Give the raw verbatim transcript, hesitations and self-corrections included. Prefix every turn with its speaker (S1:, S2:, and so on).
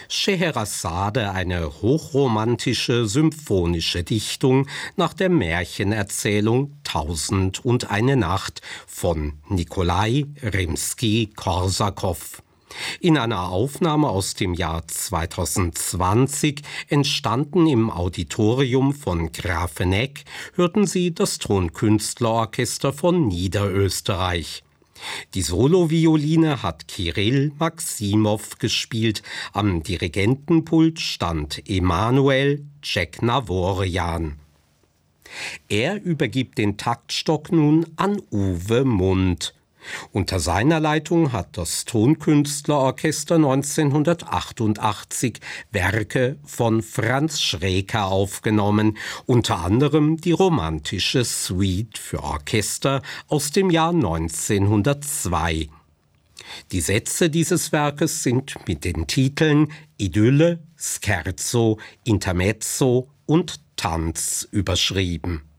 S1: Scheherazade, eine hochromantische symphonische Dichtung nach der Märchenerzählung Tausend und eine Nacht von Nikolai Rimski-Korsakow. In einer Aufnahme aus dem Jahr zweitausendzwanzig, entstanden im Auditorium von Grafenegg, hörten Sie das Tonkünstlerorchester von Niederösterreich. Die Solovioline hat Kirill Maximow gespielt, am Dirigentenpult stand Emanuel Tscheknavorian. Er übergibt den Taktstock nun an Uwe Mund. Unter seiner Leitung hat das Tonkünstlerorchester neunzehnhundertachtundachtzig Werke von Franz Schreker aufgenommen, unter anderem die romantische Suite für Orchester aus dem Jahr neunzehnhundertzwei. Die Sätze dieses Werkes sind mit den Titeln Idylle, Scherzo, Intermezzo und Tanz überschrieben.